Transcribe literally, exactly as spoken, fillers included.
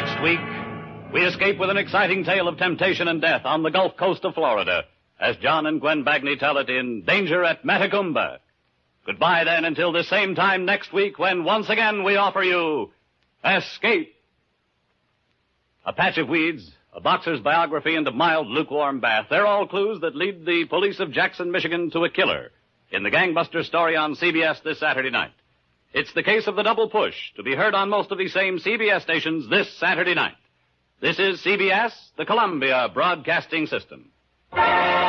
Next week, we escape with an exciting tale of temptation and death on the Gulf Coast of Florida, as John and Gwen Bagney tell it in Danger at Matagumba. Goodbye, then, until this same time next week, when once again we offer you Escape. A patch of weeds, a boxer's biography, and a mild, lukewarm bath. They're all clues that lead the police of Jackson, Michigan, to a killer in the gangbuster story on C B S this Saturday night. It's the case of the double push, to be heard on most of these same C B S stations this Saturday night. This is C B S, the Columbia Broadcasting System.